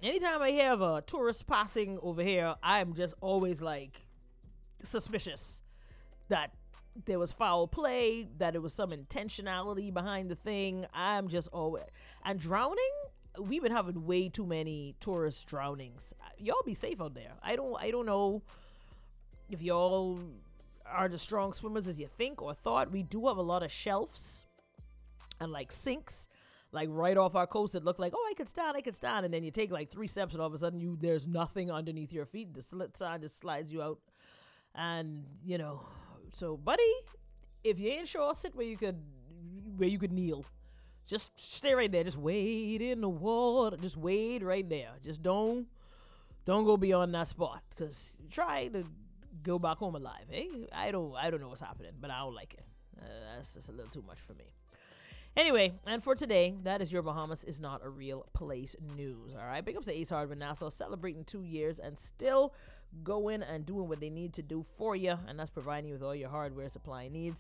anytime I hear of a tourist passing over here, I'm just always like suspicious that there was foul play, that it was some intentionality behind the thing. I'm just always, and drowning, we've been having way too many tourist drownings. Y'all be safe out there. I don't know if y'all are the strong swimmers as you think or thought. We do have a lot of shelves and like sinks, like right off our coast that look like, oh, I could stand. And then you take like 3 steps and all of a sudden there's nothing underneath your feet. The slit side just slides you out. And, you know, so buddy, if you ain't sure, sit where you could kneel. Just stay right there. Just wade in the water. Just wade right there. Just don't go beyond that spot, because try to go back home alive. I don't know what's happening, but I don't like it. That's just a little too much for me. Anyway, and for today, that is your Bahamas is not a real place news. All right, big ups to Ace Hardware Nassau, celebrating 2 years and still going and doing what they need to do for you, and that's providing you with all your hardware supply needs.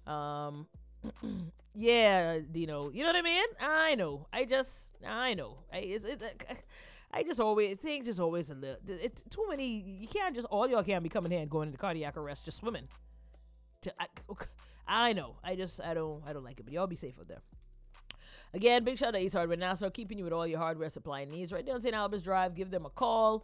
Yeah, Dino, you know what I mean? I know. I know. I just always think just always a little. It's too many. You can't just, all y'all can't be coming here and going into cardiac arrest just swimming. I know. I don't like it, but y'all be safe out there. Again, big shout out to Ace Hardware Nassau, keeping you with all your hardware supply needs. Right down St. Albans Drive, give them a call,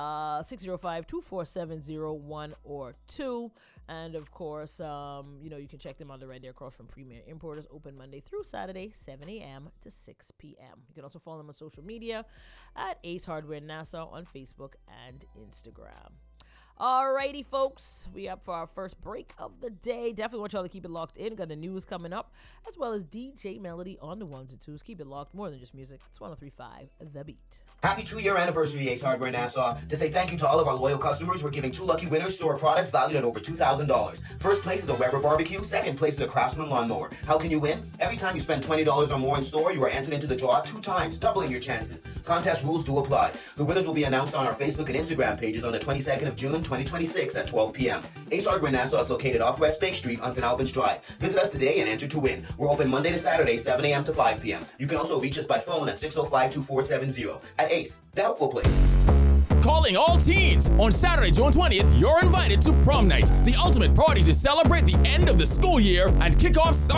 605-247-01 or 2. And of course, you can check them on the right there across from Premier Importers, open Monday through Saturday, 7 a.m. to 6 p.m. You can also follow them on social media at Ace Hardware Nassau on Facebook and Instagram. Alrighty, folks, we up for our first break of the day. Definitely want y'all to keep it locked in. Got the news coming up, as well as DJ Melody on the ones and twos. Keep it locked, more than just music. It's 103.5 The Beat. Happy 2-year anniversary, Ace Hardware Nassau. To say thank you to all of our loyal customers, we're giving 2 lucky winners store products valued at over $2,000. First place is a Weber barbecue. Second place is a Craftsman lawnmower. How can you win? Every time you spend $20 or more in store, you are entered into the draw 2 times, doubling your chances. Contest rules do apply. The winners will be announced on our Facebook and Instagram pages on the 22nd of June, 2026 at 12 p.m. Ace Hardware Nassau is located off West Bay Street on St. Albans Drive. Visit us today and enter to win. We're open Monday to Saturday, 7 a.m. to 5 p.m. You can also reach us by phone at 605-2470. At Ace, the helpful place. Calling all teens! On Saturday, June 20th, you're invited to Prom Night, the ultimate party to celebrate the end of the school year and kick off